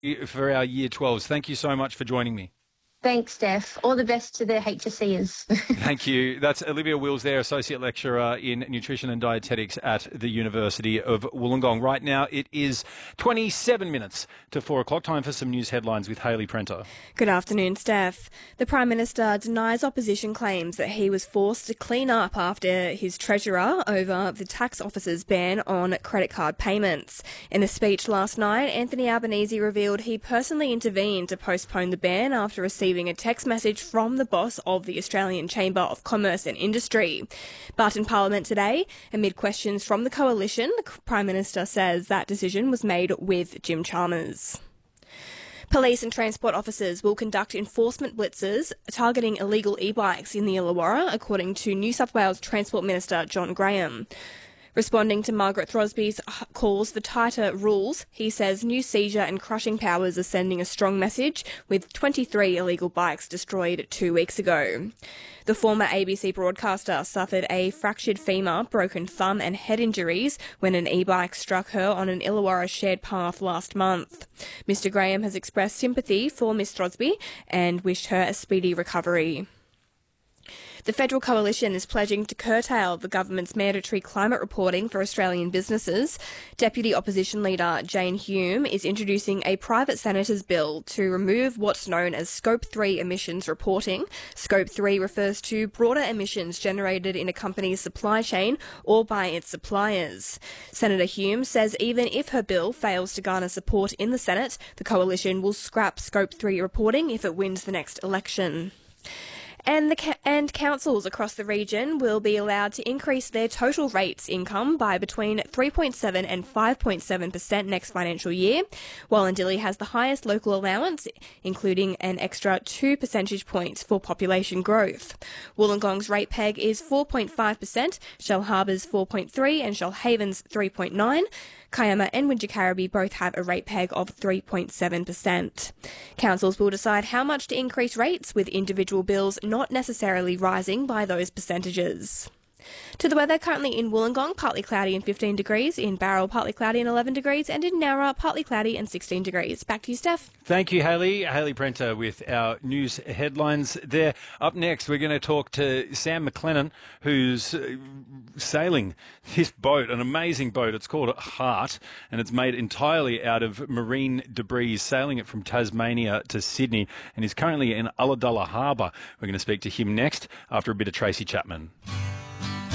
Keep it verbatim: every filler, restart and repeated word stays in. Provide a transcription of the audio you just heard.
for our Year twelves. Thank you so much for joining me. Thanks, Steph. All the best to the H S Eers. Thank you. That's Olivia Wills there, Associate Lecturer in Nutrition and Dietetics at the University of Wollongong. Right now it is twenty-seven minutes to four o'clock. Time for some news headlines with Hayley Prenter. Good afternoon, Steph. The Prime Minister denies opposition claims that he was forced to clean up after his treasurer over the tax office's ban on credit card payments. In a speech last night, Anthony Albanese revealed he personally intervened to postpone the ban after receiving a text message from the boss of the Australian Chamber of Commerce and Industry. But in Parliament today, amid questions from the Coalition, the Prime Minister says that decision was made with Jim Chalmers. Police and transport officers will conduct enforcement blitzes targeting illegal e-bikes in the Illawarra, according to New South Wales Transport Minister John Graham. Responding to Margaret Throsby's calls for tighter rules, he says new seizure and crushing powers are sending a strong message, with twenty-three illegal bikes destroyed two weeks ago. The former A B C broadcaster suffered a fractured femur, broken thumb and head injuries when an e-bike struck her on an Illawarra shared path last month. Mister Graham has expressed sympathy for Miss Throsby and wished her a speedy recovery. The Federal Coalition is pledging to curtail the government's mandatory climate reporting for Australian businesses. Deputy Opposition Leader Jane Hume is introducing a private senator's bill to remove what's known as Scope three emissions reporting. Scope three refers to broader emissions generated in a company's supply chain or by its suppliers. Senator Hume says even if her bill fails to garner support in the Senate, the Coalition will scrap Scope three reporting if it wins the next election. And, the ca- and councils across the region will be allowed to increase their total rates income by between three point seven and five point seven percent next financial year. Wallandilly has the highest local allowance, including an extra two percentage points for population growth. Wollongong's rate peg is four point five percent, Shellharbour's four point three and Shellhaven's three point nine. Kiama and Wingecarribee both have a rate peg of three point seven percent. Councils will decide how much to increase rates, with individual bills not necessarily rising by those percentages. To the weather, currently in Wollongong, partly cloudy and fifteen degrees, in Barrel, partly cloudy and eleven degrees, and in Nowra, partly cloudy and sixteen degrees. Back to you, Steph. Thank you, Hayley. Hayley Prenter with our news headlines there. Up next, we're going to talk to Sam McLennan, who's uh, sailing this boat, an amazing boat. It's called Heart, and it's made entirely out of marine debris, sailing it from Tasmania to Sydney, and is currently in Ulladulla Harbour. We're going to speak to him next after a bit of Tracy Chapman.